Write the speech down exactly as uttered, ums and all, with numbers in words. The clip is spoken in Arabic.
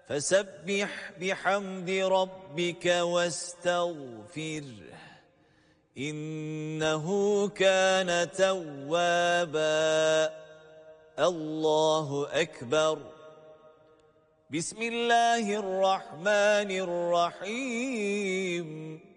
فسبح بحمد ربك واستغفره إنه كان توابا. الله أكبر. بسم الله الرحمن الرحيم.